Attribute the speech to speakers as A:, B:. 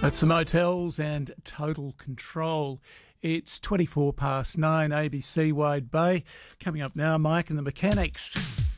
A: That's the Motels and Total Control. It's 24 past 9, ABC Wide Bay. Coming up now, Mike and the Mechanics.